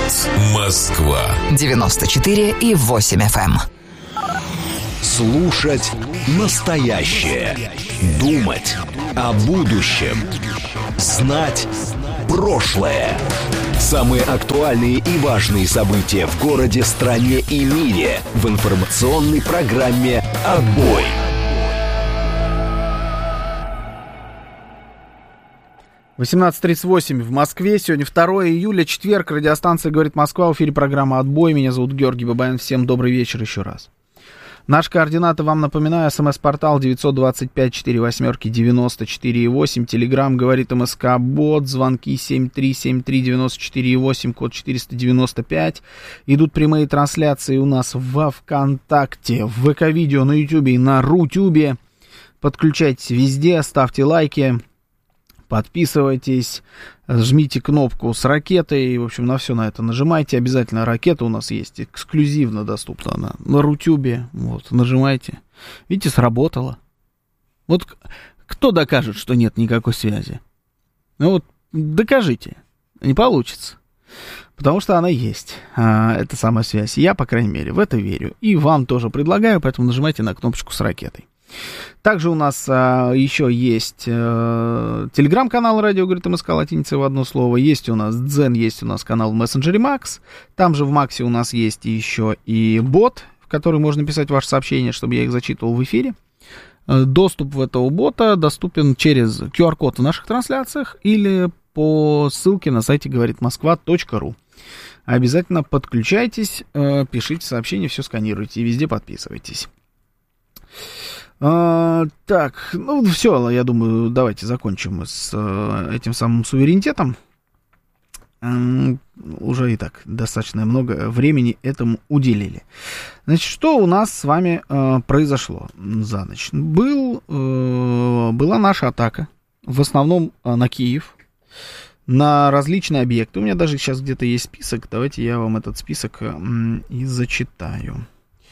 Голос Москва. 94,8 FM. Слушать настоящее. Думать о будущем. Знать прошлое. Самые актуальные и важные события в городе, стране и мире в информационной программе «Отбой». — 18:38 в Москве. Сегодня 2 июля, четверг. Радиостанция «Говорит Москва». В эфире программа «Отбой». Меня зовут Георгий Бабаян. Всем добрый вечер еще раз. Наши координаты вам напоминаю. СМС-портал 925-48-94-8. Телеграм «Говорит МСК Бот». Звонки 7373-94-8, код 495. Идут прямые трансляции у нас во ВКонтакте, в ВК-видео, на Ютубе и на Рутюбе. Подключайтесь везде, ставьте лайки. Подписывайтесь, жмите кнопку с ракетой, в общем, на все на это нажимайте. Обязательно ракета у нас есть, эксклюзивно доступна она на Рутюбе. Вот, нажимайте. Видите, сработало. Вот кто докажет, что нет никакой связи? Ну вот, докажите. Не получится. Потому что она есть, эта самая связь. Я, по крайней мере, в это верю. И вам тоже предлагаю, поэтому нажимайте на кнопочку с ракетой. Также у нас еще есть телеграм-канал «Радио говорит МСК» латиницей в одно слово. Есть у нас Дзен, есть у нас канал в мессенджере Макс. Там же в Максе у нас есть еще и бот, в который можно писать ваши сообщения, чтобы я их зачитывал в эфире. Доступ в этого бота доступен через QR-код в наших трансляциях или по ссылке на сайте говоритмосква.ру. Обязательно подключайтесь, пишите сообщения, все сканируйте и везде подписывайтесь. Так, ну все, я думаю, давайте закончим с этим самым суверенитетом. Уже и так достаточно много времени этому уделили. Значит, что у нас с вами произошло за ночь? Была наша атака, в основном на Киев, на различные объекты. У меня даже сейчас где-то есть список. Давайте я вам этот список и зачитаю.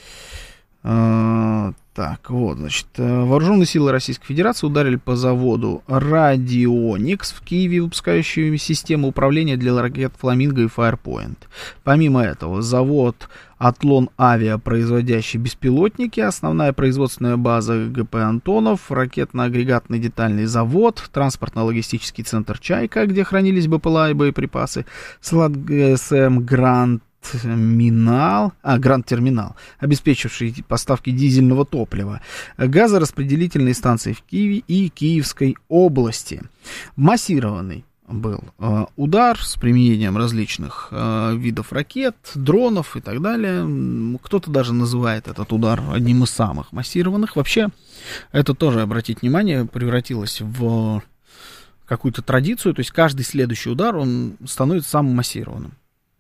Так, вот, значит, вооруженные силы Российской Федерации ударили по заводу Радионикс в Киеве, выпускающему систему управления для ракет «Фламинго» и «Firepoint». Помимо этого, завод «Атлон Авиа», производящий беспилотники, основная производственная база ГП «Антонов», ракетно-агрегатный детальный завод, транспортно-логистический центр «Чайка», где хранились БПЛА и боеприпасы, склад ГСМ «Гранд Терминал, обеспечивший поставки дизельного топлива, газораспределительные станции в Киеве и Киевской области. Массированный был удар с применением различных видов ракет, дронов и так далее. Кто-то даже называет этот удар одним из самых массированных. Вообще, это тоже, обратите внимание, превратилось в какую-то традицию, то есть каждый следующий удар, он становится самым массированным.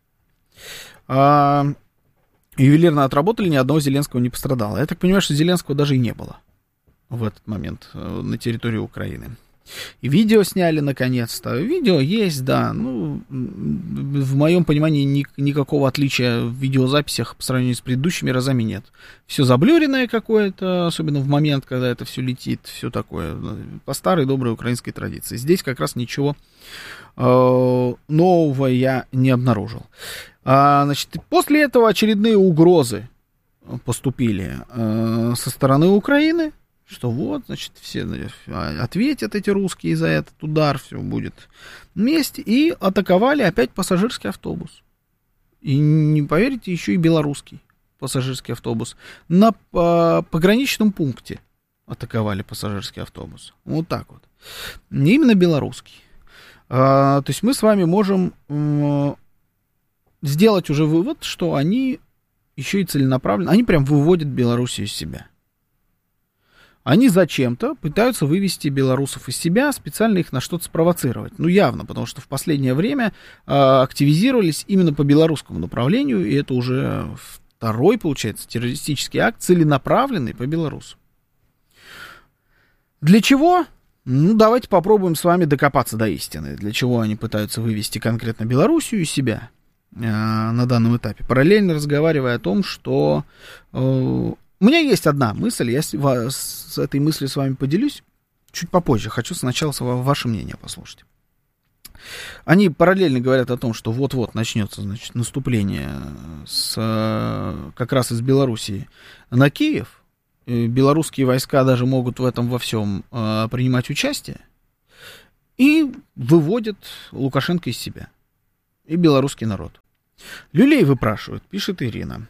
Ювелирно отработали, ни одного Зеленского не пострадало. Я так понимаю, что Зеленского даже и не было в этот момент на территории Украины. И видео сняли наконец-то. Видео есть, да. Ну, в моем понимании никакого отличия в видеозаписях по сравнению с предыдущими разами нет. Все заблюренное какое-то, особенно в момент, когда это все летит, все такое. По старой доброй украинской традиции. Здесь как раз ничего нового я не обнаружил. Значит, после этого очередные угрозы поступили со стороны Украины, что вот, значит, все ответят эти русские за этот удар, все будет вместе, и атаковали опять пассажирский автобус. И не поверите, еще и белорусский пассажирский автобус. На пограничном пункте атаковали пассажирский автобус. Вот так вот. Не именно белорусский. То есть мы с вами можем сделать уже вывод, что они еще и целенаправленно, они прям выводят Белоруссию из себя. Они зачем-то пытаются вывести белорусов из себя, специально их на что-то спровоцировать. Ну, явно, потому что в последнее время активизировались именно по белорусскому направлению, и это уже второй, получается, террористический акт, целенаправленный по белорусам. Для чего? Ну, давайте попробуем с вами докопаться до истины. Для чего они пытаются вывести конкретно Белоруссию из себя на данном этапе. Параллельно разговаривая о том, что... У меня есть одна мысль, я с этой мыслью с вами поделюсь чуть попозже. Хочу сначала ваше мнение послушать. Они параллельно говорят о том, что вот-вот начнется, значит, наступление как раз из Белоруссии на Киев. Белорусские войска даже могут в этом во всем принимать участие. И выводят Лукашенко из себя. И белорусский народ. Люлей выпрашивают, пишет Ирина.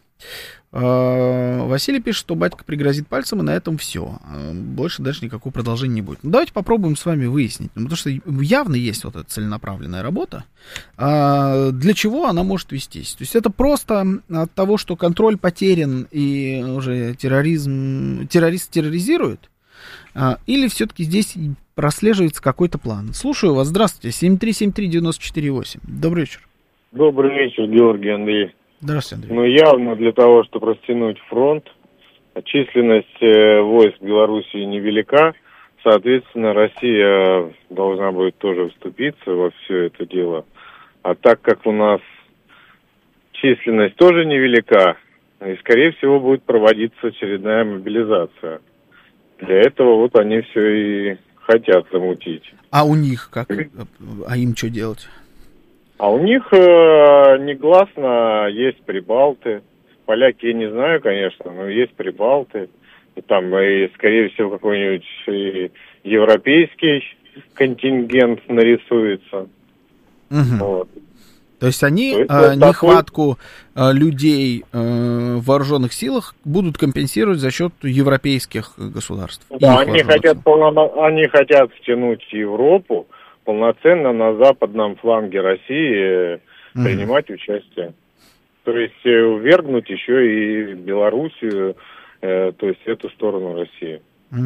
Василий пишет, что батька пригрозит пальцем, и на этом все. Больше даже никакого продолжения не будет. Ну, давайте попробуем с вами выяснить. Потому что явно есть вот эта целенаправленная работа. Для чего она может вестись? То есть это просто от того, что контроль потерян и уже террорист терроризирует? Или все-таки здесь прослеживается какой-то план? Слушаю вас. Здравствуйте. 7373948. Добрый вечер. Добрый вечер, Георгий, Андрей. Здравствуйте, Андрей. Ну, явно для того, чтобы растянуть фронт, численность войск Белоруссии невелика, соответственно, Россия должна будет тоже вступиться во все это дело. А так как у нас численность тоже невелика, и, скорее всего, будет проводиться очередная мобилизация. Для этого вот они все и хотят замутить. А у них как? А им что делать? А у них негласно есть прибалты. Поляки я не знаю, конечно, но есть прибалты. И там, и, скорее всего, какой-нибудь европейский контингент нарисуется. Угу. Вот. То есть они нехватку людей в вооруженных силах будут компенсировать за счет европейских государств. Да, они хотят втянуть Европу полноценно на западном фланге России принимать участие. То есть увергнуть еще и Белоруссию, то есть эту сторону России.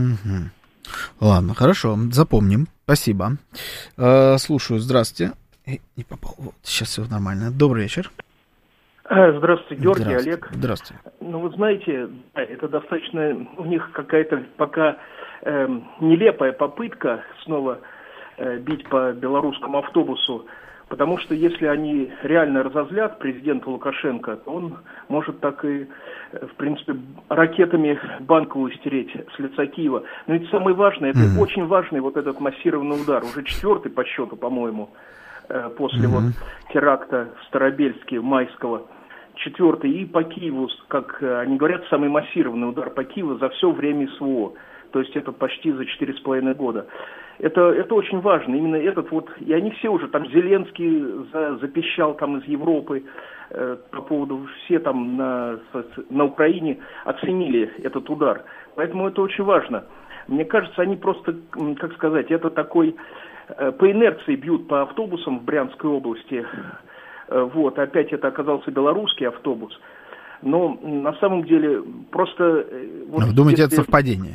Ладно, хорошо, запомним. Спасибо. Слушаю, здравствуйте. Не попал. Вот, сейчас все нормально. Добрый вечер. Здравствуйте, Георгий, Здравствуйте. Олег. Здравствуйте. Ну, вы знаете, это достаточно у них какая-то пока нелепая попытка снова бить по белорусскому автобусу, потому что если они реально разозлят президента Лукашенко, то он может так и, в принципе, ракетами Банковую стереть с лица Киева. Но ведь самое важное, это очень важный вот этот массированный удар, уже 4-й по счету, по-моему, после вот теракта в Старобельске, Майского. 4-й и по Киеву, как они говорят, самый массированный удар по Киеву за все время СВО. То есть это почти за 4,5 года. Это очень важно. Именно этот вот, и они все уже, там Зеленский запищал там из Европы по поводу, все там на Украине оценили этот удар. Поэтому это очень важно. Мне кажется, они просто, как сказать, это такой, по инерции бьют по автобусам в Брянской области. Вот, опять это оказался белорусский автобус. Но на самом деле просто... Вот, вы думаете, это совпадение?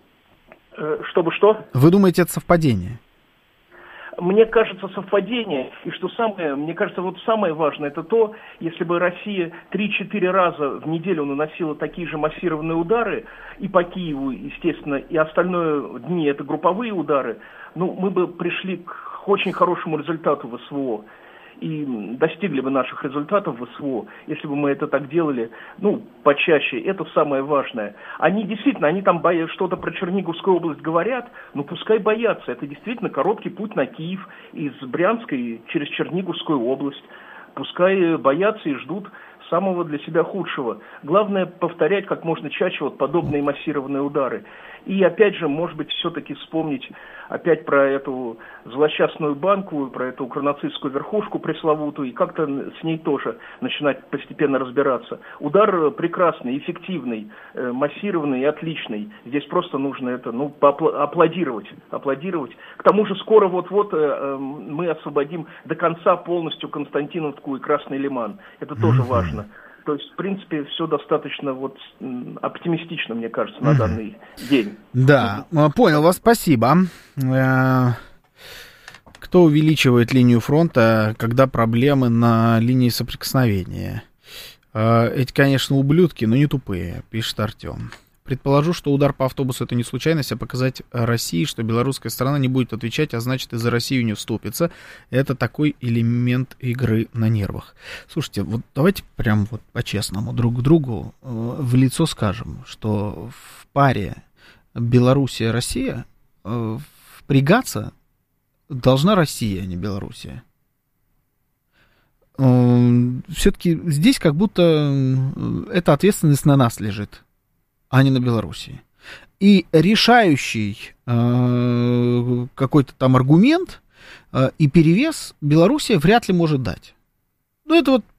Чтобы что? Вы думаете, это совпадение? Мне кажется, совпадение. И что самое, мне кажется, вот самое важное, это то, если бы Россия 3-4 раза в неделю наносила такие же массированные удары, и по Киеву, естественно, и остальные дни это групповые удары, ну, мы бы пришли к очень хорошему результату в СВО. И достигли бы наших результатов в СВО, если бы мы это так делали, ну, почаще. Это самое важное. Они действительно, они там что-то про Черниговскую область говорят, но пускай боятся. Это действительно короткий путь на Киев из Брянской через Черниговскую область. Пускай боятся и ждут самого для себя худшего. Главное повторять как можно чаще вот подобные массированные удары. И опять же, может быть, все-таки вспомнить опять про эту злосчастную Банковую, про эту укронацистскую верхушку пресловутую, и как-то с ней тоже начинать постепенно разбираться. Удар прекрасный, эффективный, массированный и отличный. Здесь просто нужно это, ну, аплодировать. К тому же скоро вот-вот мы освободим до конца полностью Константиновку и Красный Лиман. Это тоже важно. То есть, в принципе, все достаточно вот оптимистично, мне кажется, на данный день. Да, понял вас, спасибо. Кто увеличивает линию фронта, когда проблемы на линии соприкосновения? Эти, конечно, ублюдки, но не тупые, пишет Артем. Предположу, что удар по автобусу — это не случайность, а показать России, что белорусская сторона не будет отвечать, а значит, и за Россию не вступится. Это такой элемент игры на нервах. Слушайте, вот давайте прям вот по-честному друг к другу в лицо скажем, что в паре Белоруссия-Россия впрягаться должна Россия, а не Белоруссия. Все-таки здесь как будто эта ответственность на нас лежит, а не на Белоруссии. И решающий какой-то там аргумент и перевес Белоруссия вряд ли может дать. Ну, это вот